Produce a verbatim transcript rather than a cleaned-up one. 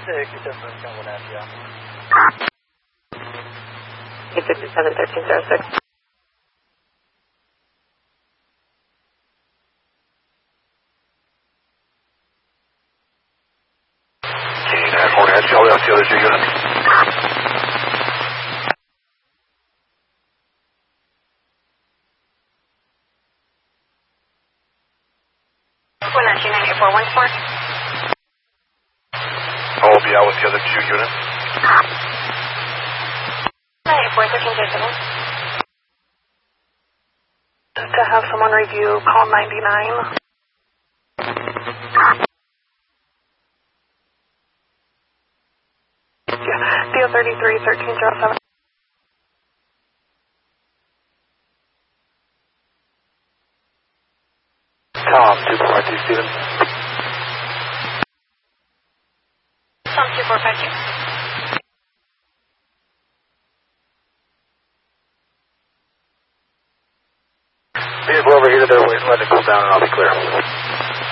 sixty-seven, one half, yeah. eight sixty-seven, thirteen oh six. Hornet, shall we have the other two units? one nine two nine eight four one four. I'll be out with the other two units. nine eight four, thirteen oh seven. To have someone review call ninety-nine. Yeah, D O thirty-three, thirteen oh seven. Tom, two four five two, Steven. Tom, two four five two. Vehicle overheated, they're waiting, let it cool down and I'll be clear.